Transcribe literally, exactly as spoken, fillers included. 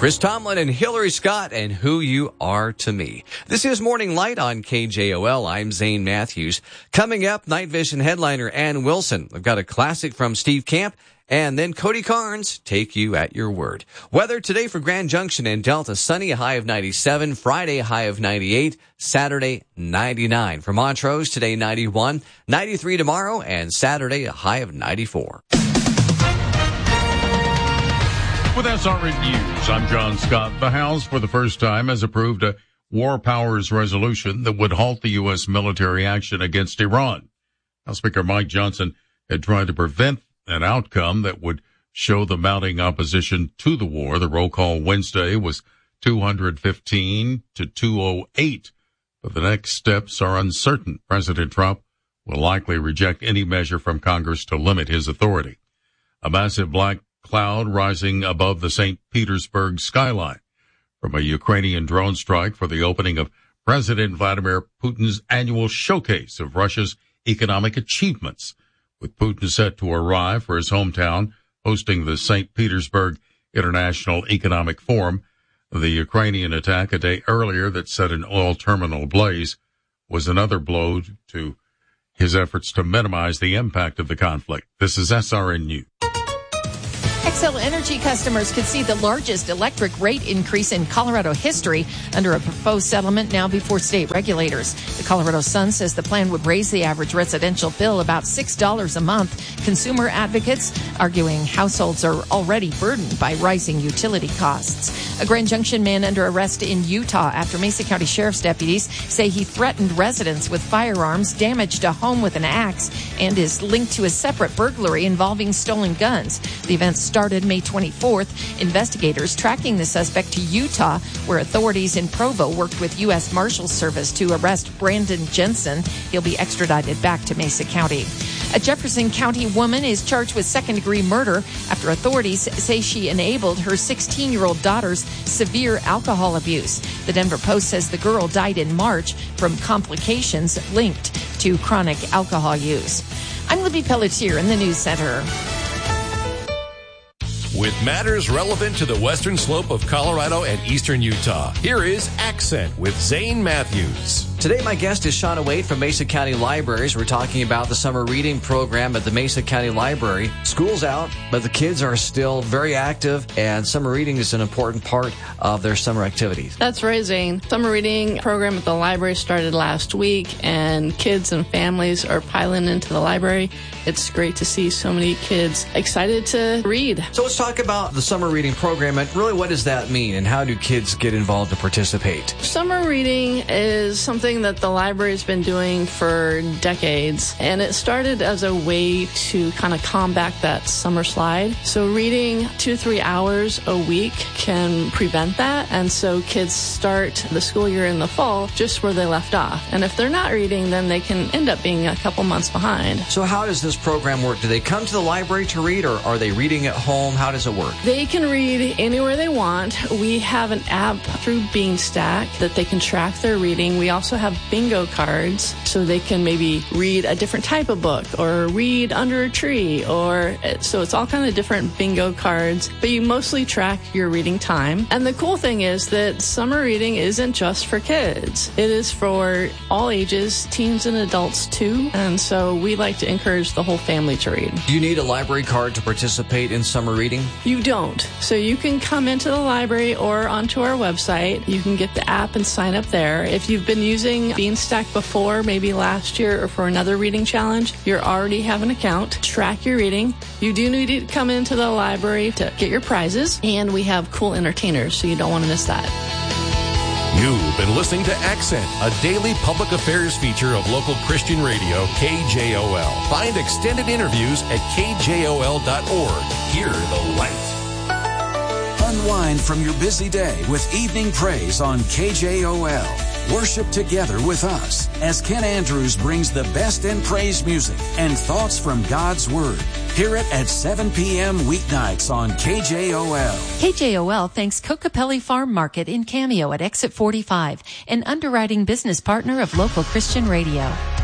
Chris Tomlin and Hillary Scott and Who You Are to Me. This is Morning Light on K J O L. I'm Zane Matthews. Coming up, Night Vision headliner Ann Wilson. We've got a classic from Steve Camp. And then Cody Carnes, Take You at Your Word. Weather today for Grand Junction and Delta, sunny, a high of ninety-seven. Friday, a high of ninety-eight. Saturday, ninety-nine. For Montrose, today, ninety-one. ninety-three tomorrow, and Saturday, a high of ninety-four. With S R N News, I'm John Scott. The House, for the first time, has approved a war powers resolution that would halt the U S military action against Iran. House Speaker Mike Johnson had tried to prevent an outcome that would show the mounting opposition to the war. The roll call Wednesday was two hundred fifteen to two oh eight, but the next steps are uncertain. President Trump will likely reject any measure from Congress to limit his authority. A massive black cloud rising above the Saint Petersburg skyline from a Ukrainian drone strike for the opening of President Vladimir Putin's annual showcase of Russia's economic achievements, with Putin set to arrive for his hometown, hosting the Saint Petersburg International Economic Forum. The Ukrainian attack a day earlier that set an oil terminal ablaze was another blow to his efforts to minimize the impact of the conflict. This is S R N News. Xcel Energy customers could see the largest electric rate increase in Colorado history under a proposed settlement now before state regulators. The Colorado Sun says the plan would raise the average residential bill about six dollars a month. Consumer advocates arguing households are already burdened by rising utility costs. A Grand Junction man under arrest in Utah after Mesa County Sheriff's deputies say he threatened residents with firearms, damaged a home with an axe, and is linked to a separate burglary involving stolen guns. The event started May twenty-fourth. Investigators tracking the suspect to Utah, where authorities in Provo worked with U S Marshals Service to arrest Brandon Jensen. He'll be extradited back to Mesa County. A Jefferson County woman is charged with second-degree murder after authorities say she enabled her sixteen-year-old daughter's severe alcohol abuse. The Denver Post says the girl died in March from complications linked to chronic alcohol use. I'm Libby Pelletier in the News Center. With matters relevant to the western slope of Colorado and eastern Utah, here is Accent with Zane Matthews. Today, my guest is Shauna Wade from Mesa County Libraries. We're talking about the summer reading program at the Mesa County Library. School's out, but the kids are still very active, and summer reading is an important part of their summer activities. That's right, Zane. Summer reading program at the library started last week, and kids and families are piling into the library. It's great to see so many kids excited to read. So let's talk about the summer reading program, and really what does that mean, and how do kids get involved to participate? Summer reading is something that the library's been doing for decades, and it started as a way to kind of combat that summer slide. So reading two to three hours a week can prevent that, and so kids start the school year in the fall just where they left off. And if they're not reading, then they can end up being a couple months behind. So how does this program work? Do they come to the library to read, or are they reading at home? How does it work? They can read anywhere they want. We have an app through Beanstack that they can track their reading. We also have bingo cards so they can maybe read a different type of book or read under a tree, or so it's all kind of different bingo cards, but you mostly track your reading time. And the cool thing is that summer reading isn't just for kids. It is for all ages, teens and adults too. And so we like to encourage the whole family to read. Do you need a library card to participate in summer reading? You don't. So you can come into the library or onto our website. You can get the app and sign up there. If you've been using Beanstack before, maybe last year or for another reading challenge, you already have an account. Track your reading. You do need to come into the library to get your prizes, and we have cool entertainers, so you don't want to miss that. You've been listening to Accent, a daily public affairs feature of local Christian radio K J O L. Find extended interviews at K J O L dot org. Hear the light. Unwind from your busy day with evening praise on K J O L. Worship together with us as Ken Andrews brings the best in praise music and thoughts from God's Word. Hear it at seven p.m. weeknights on K J O L. K J O L thanks Cocopelli Farm Market in Cameo at Exit forty-five, an underwriting business partner of local Christian radio.